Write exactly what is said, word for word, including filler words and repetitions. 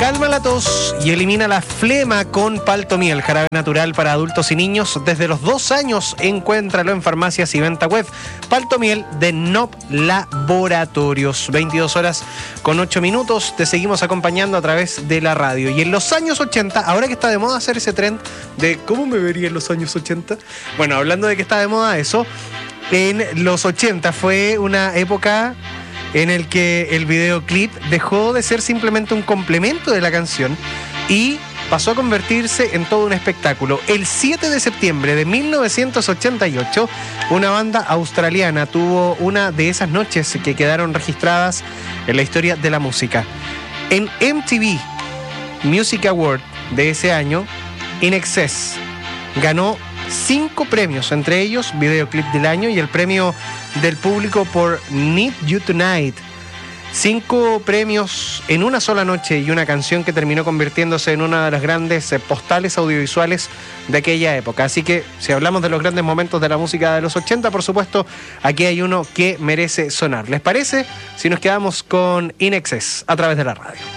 Calma la tos y elimina la flema con Paltomiel, jarabe natural para adultos y niños. Desde los dos años, encuéntralo en farmacias y venta web. Paltomiel de Nop Laboratorios. veintidós horas con ocho minutos. Te seguimos acompañando a través de la radio. Y en los años ochenta, ahora que está de moda hacer ese trend de cómo me vería en los años ochenta. Bueno, hablando de que está de moda eso, en los ochenta fue una época en el que el videoclip dejó de ser simplemente un complemento de la canción y pasó a convertirse en todo un espectáculo. El siete de septiembre de mil novecientos ochenta y ocho, una banda australiana tuvo una de esas noches que quedaron registradas en la historia de la música. En M T V Music Award de ese año, In Excess ganó cinco premios, entre ellos videoclip del año y el premio del público por Need You Tonight. Cinco premios en una sola noche y una canción que terminó convirtiéndose en una de las grandes postales audiovisuales de aquella época. Así que si hablamos de los grandes momentos de la música de los ochenta, por supuesto, aquí hay uno que merece sonar. ¿Les parece si nos quedamos con In Excess a través de la radio?